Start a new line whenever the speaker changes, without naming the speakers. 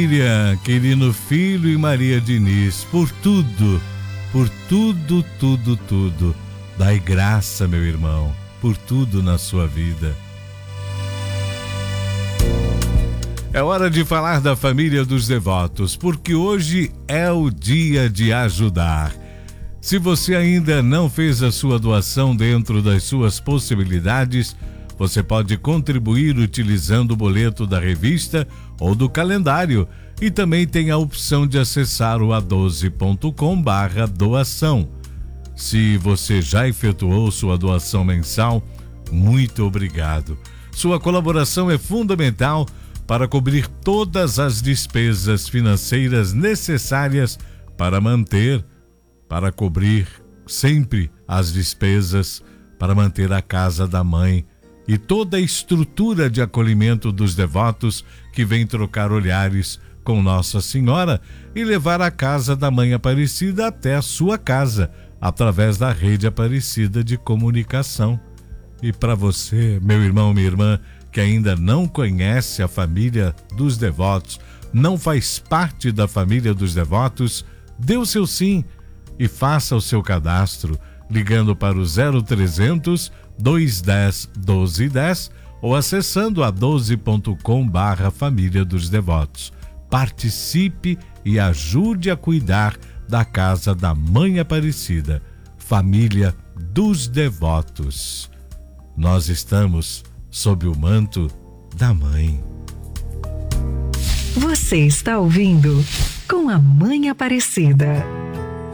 Querido Filho e Maria Diniz, por tudo, tudo. Dai graça, meu irmão, por tudo na sua vida. É hora de falar da família dos devotos, porque hoje é o dia de ajudar. Se você ainda não fez a sua doação dentro das suas possibilidades, você pode contribuir utilizando o boleto da revista ou do calendário e também tem a opção de acessar o a12.com/doação. Se você já efetuou sua doação mensal, muito obrigado. Sua colaboração é fundamental para cobrir todas as despesas financeiras necessárias para cobrir sempre as despesas para manter a casa da mãe e toda a estrutura de acolhimento dos devotos que vem trocar olhares com Nossa Senhora e levar a casa da Mãe Aparecida até a sua casa, através da rede Aparecida de comunicação. E para você, meu irmão, minha irmã, que ainda não conhece a família dos devotos, não faz parte da família dos devotos, dê o seu sim e faça o seu cadastro ligando para o 0300 210 1210 ou acessando a12.com/família dos devotos. Participe e ajude a cuidar da casa da Mãe Aparecida, família dos devotos. Nós estamos sob o manto da Mãe.
Você está ouvindo Com a Mãe Aparecida.